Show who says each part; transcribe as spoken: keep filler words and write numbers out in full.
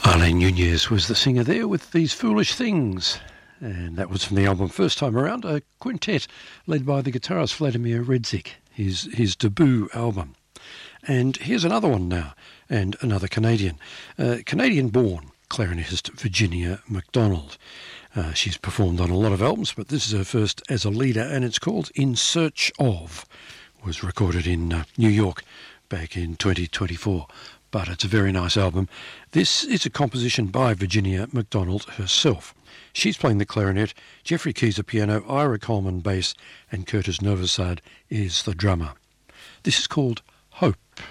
Speaker 1: Arlene Nunez was the singer there with These Foolish Things. And that was from the album First Time Around, a quintet led by the guitarist Vladimir Redzik, his, his debut album. And here's another one now, and another Canadian. Uh, Canadian-born clarinetist Virginia McDonald. Uh, she's performed on a lot of albums, but this is her first as a leader, and it's called In Search Of. It was recorded in uh, New York back in twenty twenty-four. But it's a very nice album. This is a composition by Virginia McDonald herself. She's playing the clarinet, Jeffrey Keyser piano, Ira Coleman bass, and Curtis Novosad is the drummer. This is called Hope.